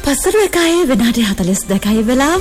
පසුරු එකයි විනාඩි 42යි වෙලාව.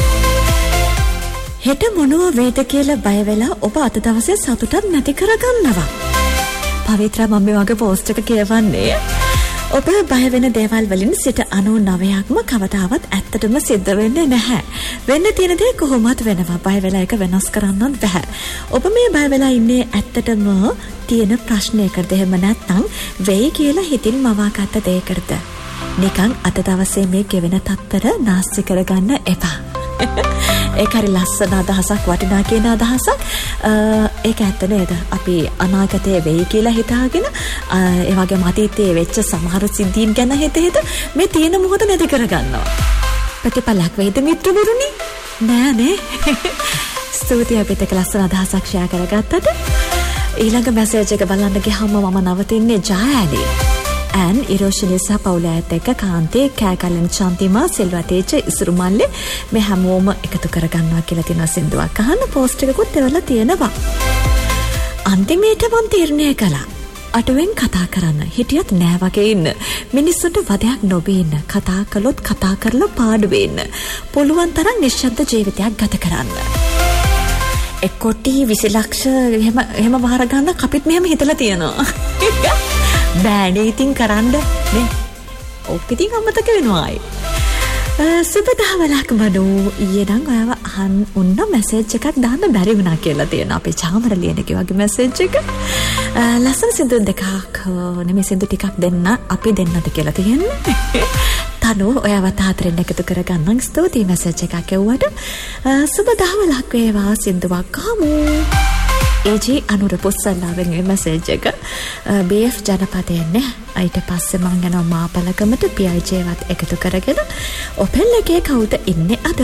හෙට මොනවා වේද කියලා බය වෙලා ඔබ අද දවසේ සතුටක් නැති කරගන්නවා. පවිත්‍රා මම මේ වගේ පෝස්ට් එක කියවන්නේ ඔබ බය වෙන දේවල් වලින් සිට 99%ක්ම කවදාවත් ඇත්තටම සිද්ධ වෙන්නේ නැහැ. වෙන්න තියෙන දේ කොහොමවත් වෙනවා. බය වෙලා එක වෙනස් කරන්නත් බෑ. ඔබ මේ බය වෙලා ඉන්නේ ඇත්තටම තියෙන ප්‍රශ්නයකද එහෙම නැත්නම් වෙයි කියලා හිතින් මවාගත්ත දෙයකද? නිකන් අද දවසේ මේ ගෙවෙන තත්තර නාස්ති කරගන්න එපා. ඒක හරි ලස්සන අදහසක්, වටිනා කියන අදහසක්. ඒක ඇත්ත නේද? අපි අනාගතයේ වෙයි කියලා හිතාගෙන ඒ වගේම අතීතයේ වෙච්ච සමහර සිද්ධීන් ගැන හිත මේ තියෙන මොහොත නැති කරගන්නවා. ප්‍රතිපලයක් වෙයිද මිත්‍රවරුනි? නෑ. ස්තුතියි අපිට ඒක ලස්සන අදහසක් ෂෙයා කරගත්තට. ඊළඟ මැසේජ් එක බලන්න ගියාම මම නවතින්නේ ජායලි. and ඉරෝෂණී සහ පවුල ඇත එක්ක කාන්තේ කෑගල්ලන් චන්තිමා සිල්වතේච ඉසුරුමල්ලේ මේ හැමෝම එකතු කරගන්නවා කියලා තියෙන සින්දුවක් අහන්න පෝස්ට් එකකුත් එවලා තියෙනවා. අන්තිමේට මම තීරණය කළා අටුවෙන් කතා කරන්න. හිටියත් නෑ වගේ ඉන්න. මිනිස්සුන්ට වදයක් නොබී ඉන්න. කතා කළොත් කතා කරලා පාඩු වෙන්න. පුළුවන් තරම් නිශ්ශබ්ද ජීවිතයක් ගත කරන්න. එක්කොටි 20 ලක්ෂ එහෙම වහර ගන්න අපිත් මෙහෙම හිතලා තියෙනවා. බෑනේ ඉතින් කරන්න නේ. ඔක් ඉතින් අමතක වෙනවායි. සුබදහවලක් මනෝ. ඊයේ නම් ඔයාව අහන් උන්න මැසේජ් එකක් දාන්න බැරි වුණා කියලා තියෙනවා. අපේ චාමර ලියනකේ වගේ මැසේජ් එක. ලස්සන සින්දු දෙකක් නෙමෙයි සින්දු ටිකක් දෙන්න අපි දෙන්නද කියලා තියෙන්නේ. තනු ඔයාව තාතරෙන් එකතු කරගන්නම්. ස්තුතියි මැසේජ් එකක් එව්වට. සුබදහවලක් වේවා සින්දුවක් අහමු. ඒජී අනුර පුස්සල්ලාවෙන් මැසේජ් එක BF ජනපදයන්නේ. ඊට පස්සේ මං යනවා මාපලකමට PIJ-වත් එකතු කරගෙන ඔපෙල් එකේ කවුද ඉන්නේ අද?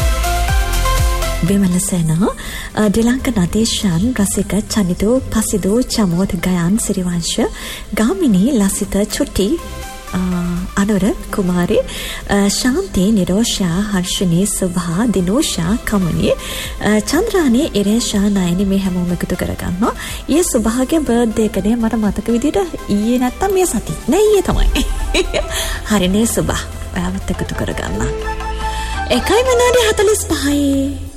විමලසේන ඩිලංක නදේශන් රසික චනිතෝ පසිදෝ චමෝත් ගයන් සිරිවංශ ගාමිනී ලසිත චුටි අනුර කුමාරි ශාන්ති නිරෝෂා හර්ෂිනී සුභා දිනෝෂා කමනී චන්ද්‍රානී ඉරේෂා නයනි මේ හැමෝම එකතු කරගන්නවා. ඊයේ සුභාගේ බර්ත්ඩේ එකනේ මට මතක විදිහට ඊයේ නැත්තම් මේ සති නෑ ඊයේ තමයි. හරිනේ සුභා ඔයාවත් එකතු කරගන්න. 1:45